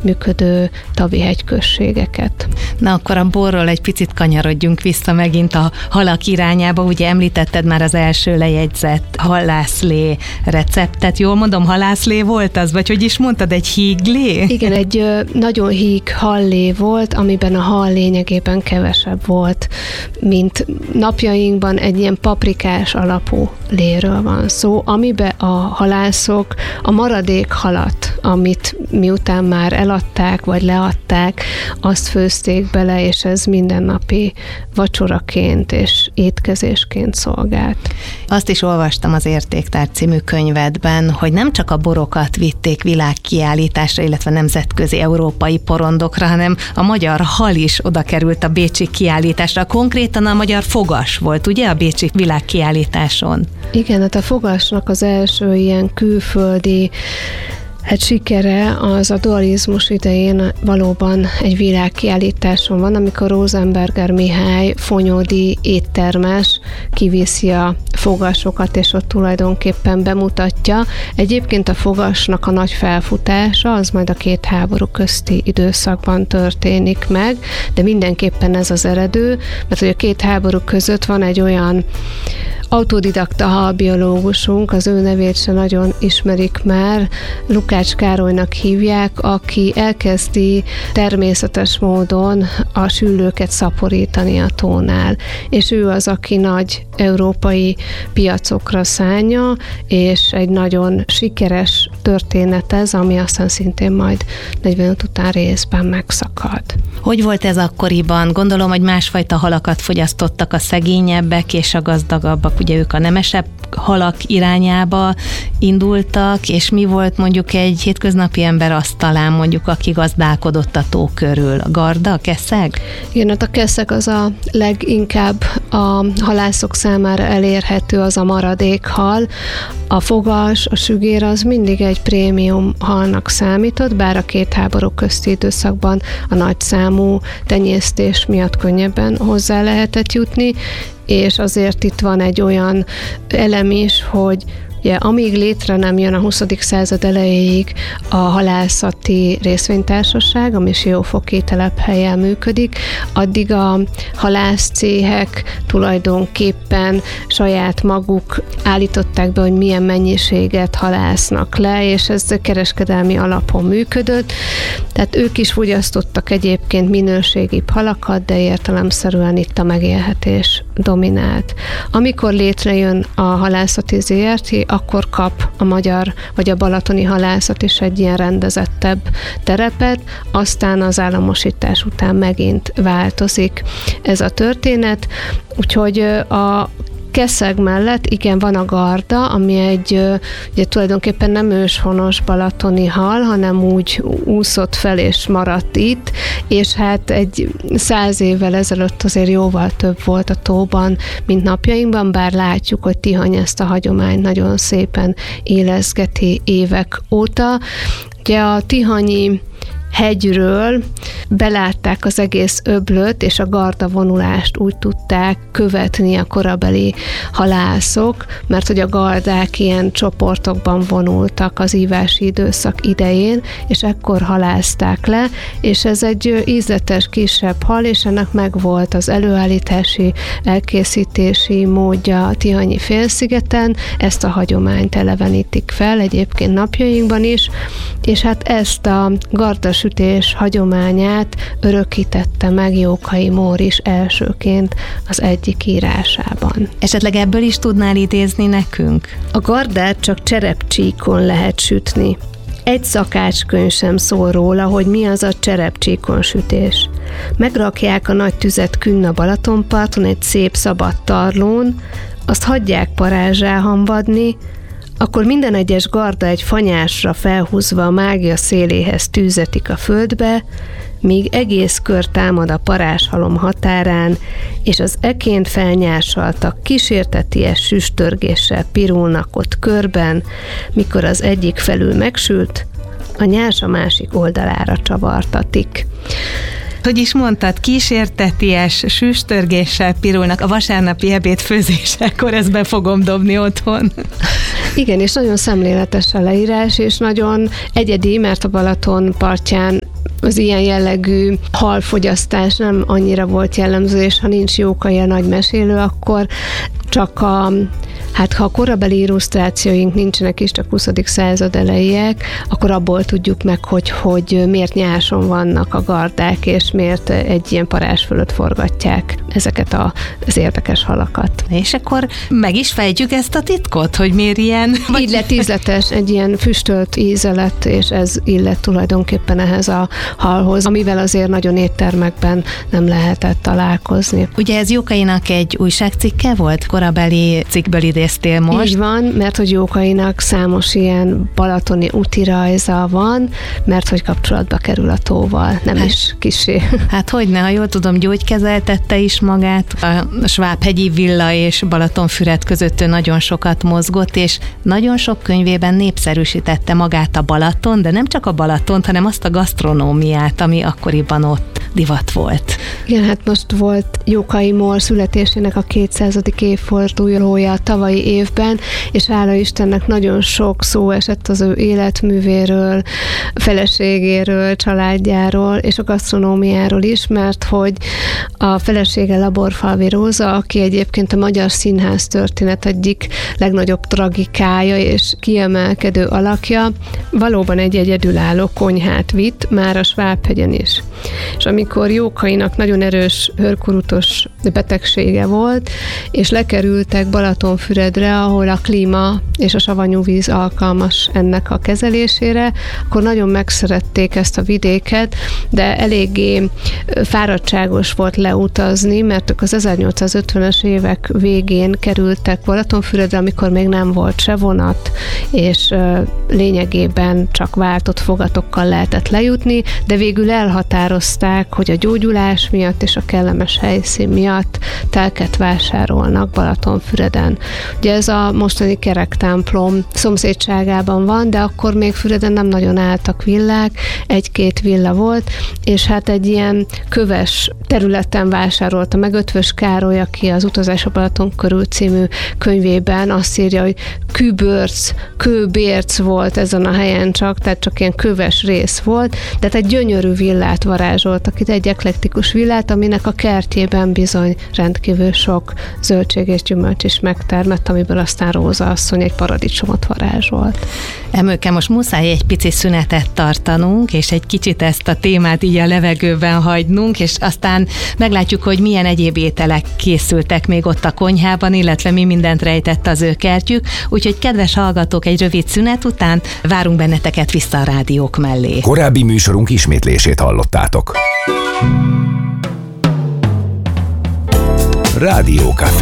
működő tavi hegyközségeket. Na akkor a borról egy picit kanyarodjunk vissza megint a halak irányába. Ugye említetted már az első lejegyzett halászlé receptet. Jól mondom, halászlé volt az? Vagy hogy is mondtad, egy híglé? Igen, egy nagyon híg hallé volt, amiben a hal lényegében kevesebb volt, mint napjainkban egy ilyen paprikás alapú léről van szó, amiben a halászok a maradék halat, amit miután már eladták, vagy leadták, azt főzték bele, és ez mindennapi vacsoraként és étkezésként szolgált. Azt is olvastam az Értéktár című könyvedben, hogy nem csak a borokat vitték világkiállításra, illetve nemzetközi európai porondokra, hanem a magyar hal is oda került a bécsi kiállításra. Konkrétan a magyar fogas volt, ugye, a bécsi világkiállításon? Igen, hát a fogasnak az első ilyen külföldi sikere az a dualizmus idején valóban egy világkiállításon van, amikor Rosenberger Mihály fonyódi éttermes kiviszi a fogasokat, és ott tulajdonképpen bemutatja. Egyébként a fogasnak a nagy felfutása az majd a két háború közti időszakban történik meg, de mindenképpen ez az eredő, mert hogy a két háború között van egy olyan autodidakta halbiológusunk, az ő nevét se nagyon ismerik már, Lukács Károlynak hívják, aki elkezdi természetes módon a süllőket szaporítani a tónál. És ő az, aki nagy európai piacokra szánja, és egy nagyon sikeres történet ez, ami aztán szintén majd 45 után részben megszakad. Hogy volt ez akkoriban? Gondolom, hogy másfajta halakat fogyasztottak a szegényebbek és a gazdagabbak, ugye ők a nemesebb halak irányába indultak, és mi volt mondjuk egy hétköznapi ember asztalán, mondjuk, aki gazdálkodott a tó körül? A garda, a keszeg? Igen, hát a keszeg az a leginkább a halászok számára elérhető, az a maradék hal. A fogas, a sügér az mindig egy prémium halnak számított, bár a két háború közti időszakban a nagyszámú tenyésztés miatt könnyebben hozzá lehetett jutni, és azért itt van egy olyan elem is, hogy ugye, amíg létre nem jön a 20. század elejéig a halászati részvénytársaság, ami siófoki telephelyen működik, addig a halászcéhek tulajdonképpen saját maguk állították be, hogy milyen mennyiséget halásznak le, és ez kereskedelmi alapon működött. Tehát ők is fogyasztottak egyébként minőségibb halakat, de értelemszerűen itt a megélhetés dominált. Amikor létrejön a halászati ZRT, akkor kap a magyar vagy a balatoni halászat is egy ilyen rendezettebb terepet, aztán az államosítás után megint változik ez a történet, úgyhogy a keszeg mellett igen, van a garda, ami egy ugye tulajdonképpen nem őshonos balatoni hal, hanem úgy úszott fel és maradt itt, és hát egy 100 évvel ezelőtt azért jóval több volt a tóban, mint napjainkban, bár látjuk, hogy Tihany ezt a hagyományt nagyon szépen élezgeti évek óta. Ugye a tihanyi hegyről belátták az egész öblöt, és a garda vonulást úgy tudták követni a korabeli halászok, mert hogy a gardák ilyen csoportokban vonultak az ívási időszak idején, és ekkor halázták le, és ez egy ízletes kisebb hal, és ennek megvolt az előállítási, elkészítési módja a Tihanyi félszigeten, ezt a hagyományt elevenítik fel egyébként napjainkban is, és hát ezt a gardasütés hagyományát örökítette meg Jókai Mór is elsőként az egyik írásában. Esetleg ebből is tudnál idézni nekünk? A gardát csak cserepcsíkon lehet sütni. Egy szakácskönyv sem szól róla, hogy mi az a cserepcsíkon sütés. Megrakják a nagy tüzet künn a Balatonparton egy szép szabad tarlón, azt hagyják parázsá hamvadni, akkor minden egyes garda egy fanyásra felhúzva a mágia széléhez tűzetik a földbe, míg egész kör támad a parázshalom határán, és az eként felnyársaltak kísérteties süstörgéssel pirulnak ott körben, mikor az egyik felül megsült, a nyárs a másik oldalára csavartatik. Hogy is mondtad, kísérteties süstörgéssel pirulnak a vasárnapi ebéd főzésekor, ezt be fogom dobni otthon. Igen, és nagyon szemléletes a leírás, és nagyon egyedi, mert a Balaton partján az ilyen jellegű halfogyasztás nem annyira volt jellemző, és ha nincs Jókai a nagy mesélő, akkor csak ha a korabeli illusztrációink nincsenek is, csak 20. század elejéek, akkor abból tudjuk meg, hogy miért nyáson vannak a gardák, és miért egy ilyen parázs fölött forgatják ezeket az érdekes halakat. És akkor meg is fejtjük ezt a titkot, hogy miért ilyen? Így lett ízletes, egy ilyen füstölt íze lett, és ez illett tulajdonképpen ehhez a halhoz, amivel azért nagyon éttermekben nem lehetett találkozni. Ugye ez Jókainak egy újságcikke volt? Korabeli cikkből idéztél most. Így van, mert hogy Jókainak számos ilyen balatoni útirajza van, mert hogy kapcsolatba kerül a tóval, nem is kissé. Hát hogyne, ha jól tudom, gyógykezeltette is magát. A Svábhegyi villa és Balatonfüred között ő nagyon sokat mozgott, és nagyon sok könyvében népszerűsítette magát a Balaton, de nem csak a Balatont, hanem azt a gasztronómiát, ami akkoriban ott divat volt. Igen, hát most volt Jókai Mór születésének a 200. évfordulója a tavalyi évben, és hála Istennek nagyon sok szó esett az ő életművéről, feleségéről, családjáról, és a gasztronómiáról is, mert hogy a felesége Laborfalvi Róza, aki egyébként a magyar színház történet egyik legnagyobb tragikája és kiemelkedő alakja, valóban egy egyedülálló konyhát vitt, már a Svábhegyen is. És amikor Jókainak nagyon erős hőrkurutos betegsége volt, és lekerültek Balatonfüredre, ahol a klíma és a savanyú víz alkalmas ennek a kezelésére, akkor nagyon megszerették ezt a vidéket, de eléggé fáradtságos volt leutazni, mert ők az 1850-es évek végén kerültek Balatonfüredre, amikor még nem volt se vonat, és lényegében csak váltott fogatokkal lehetett lejutni, de végül elhatározták, hogy a gyógyulás miatt és a kellemes helyszín miatt telket vásárolnak Balatonfüreden. Ugye ez a mostani kerektemplom szomszédságában van, de akkor még Füreden nem nagyon álltak villák, egy-két villa volt, és hát egy ilyen köves területen vásárolta meg Ötvös Károly, aki az Utazás a Balaton körül című könyvében azt írja, hogy kőbérc volt ezen a helyen csak, tehát csak ilyen köves rész volt, de egy gyönyörű villát varázsoltak itt, egy eklektikus villát, aminek a kertjében bizony rendkívül sok zöldség és gyümölcs is megtermett, amiből aztán Róza asszony egy paradicsomot varázsolt. Emőke, most muszáj egy pici szünetet tartanunk, és egy kicsit ezt a témát így a levegőben hagynunk, és aztán meglátjuk, hogy milyen egyéb ételek készültek még ott a konyhában, illetve mi mindent rejtett az ő kertjük. Úgyhogy kedves hallgatók, egy rövid szünet után várunk benneteket vissza a rádiók mellé. Korábbi műsorunk ismétlését hallottátok. Rádiókafé.